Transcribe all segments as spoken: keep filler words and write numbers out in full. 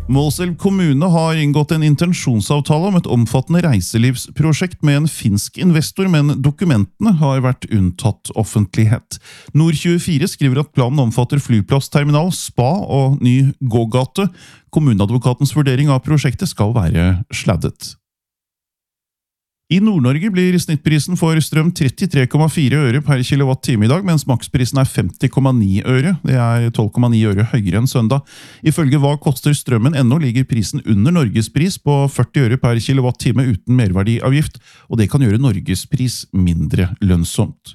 Målselv kommune har inngått en intensjonsavtale om et omfattende reiselivsprosjekt med en finsk investor, men dokumentene har vært unntatt offentlighet. Nord tjuefire skriver at planen omfatter flyplass, terminal, spa og ny gågate. Kommuneadvokatens vurdering av prosjektet skal være sladdet. I Nord-Norge blir snittprisen for strøm trettitre komma fire øre per kilowatt-time i dag, mens maksprisen er femti komma ni øre. Det er tolv komma ni øre høyere enn søndag. Ifølge Hva koster strømmen ennå ligger prisen under Norgespris på førti øre per kilowatt-time uten merverdiavgift, og det kan gjøre Norgespris mindre lønnsomt.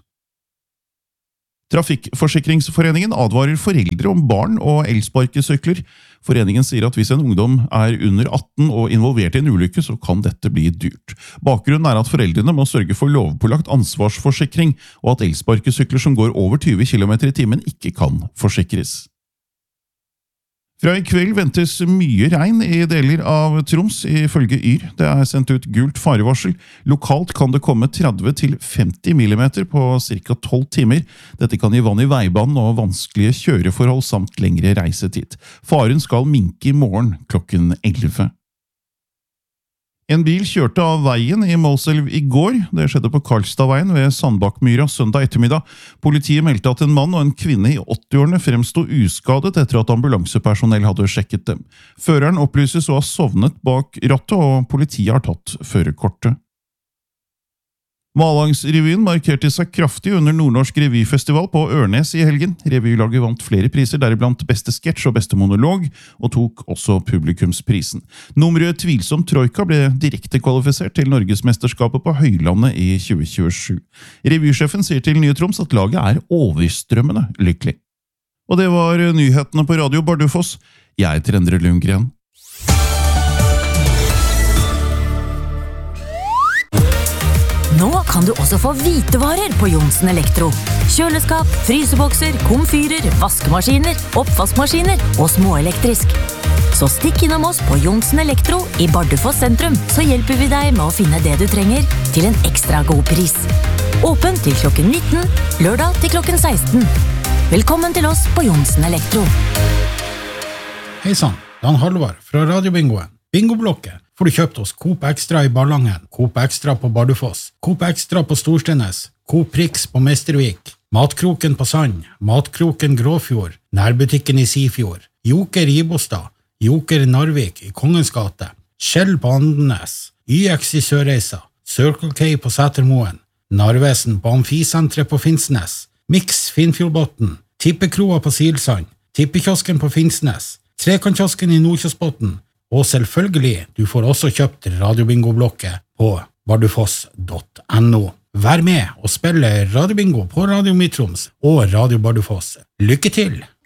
Trafikkforsikringsforeningen advarer foreldre om barn og elsparkesykler. Foreningen sier at hvis en ungdom er under atten og involvert i en ulykke, så kan dette bli dyrt. Bakgrunnen er at foreldrene må sørge for lovpålagt ansvarsforsikring, og at elsparkesykler som går over tyve kilometer i timen ikke kan forsikres. Fra i kveld ventes mye regn i deler av Troms, ifølge Yr. Det er sendt ut gult farevarsel. Lokalt kan det komme tretti til femti millimeter på ca. tolv timer. Dette kan gi vann i veibanen og vanskelige kjøreforhold samt lengre reisetid. Faren skal minke i morgen klokken elleve. En bil kjørte av veien i Målselv i går. Det skjedde på Karlstadveien ved Sandbakkmyra søndag ettermiddag. Politiet meldte at en mann og en kvinne i åtti-årene fremsto uskadet etter at ambulansepersonell hadde sjekket dem. Føreren opplyses å ha sovnet bak rattet, og politiet har tatt førerkortet. Malangsrevyen markerte seg kraftig under Nordnorsk revyfestival på Ørnes i helgen. Revylaget vant flere priser, deriblant beste sketsj og beste monolog, og tok også publikumsprisen. Nummeret Tvilsom Troika ble direkte kvalifisert til Norgesmesterskapet på Høylandet i tjue tjuesju. Revysjefen sier til Nye Troms at laget er overstrømmende lykkelig. Og det var nyhetene på Radio Bardufoss. Jeg heter Endre Lundgren. Nå kan du også få hvitevarer på Johnsen Elektro. Kjøleskap, frysebokser, komfyrer, vaskemaskiner, oppvaskmaskiner og småelektrisk. Så stikk innom oss på Johnsen Elektro i Bardufoss sentrum, så hjelper vi deg med å finne det du trenger til en ekstra god pris. Åpen til klokken nitten, lørdag til klokken seksten. Velkommen til oss på Johnsen Elektro. Hei sann, Dan Halvar fra Radiobingoen. Bingoblokket får du kjøpt hos Coop Extra i Ballangen, Coop Extra på Bardufoss, Coop Extra på Storstenes, Coop Prix på Mestervik, Matkroken på Sand, Matkroken Gråfjord, Nærbutikken i Sifjord, Joker i Ibostad, Joker Narvik i Kongens gate, Skjell på Andenes, Y X i Sørreisa, Circle K på Sætermoen, Narvesen på Amfisentret på Finnsnes, Mix Finnfjordbotten, Tippekroa på Silsand, Tippekiosken på Finnsnes, Trekantkiosken i Nordkjosbotten, og selvfølgelig, du får også kjøpt Radiobingoblokket på bardufoss punktum no. Vær med og spille Radiobingo på Radio Mitroms og Radio Bardufoss. Lykke til!